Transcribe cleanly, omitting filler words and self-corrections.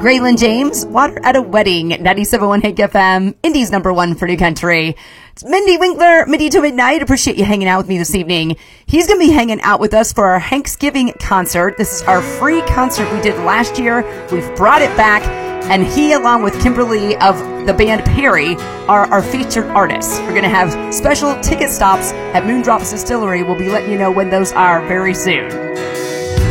Graylin James, Water at a Wedding, 97.1 Hank FM, Indy's #1 for New Country. It's Mindy Winkler, Mindy to Midnight. Appreciate you hanging out with me this evening. He's going to be hanging out with us for our Thanksgiving concert. This is our free concert we did last year. We've brought it back, and he, along with Kimberly of the band Perry, are our featured artists. We're going to have special ticket stops at Moondrops Distillery. We'll be letting you know when those are very soon.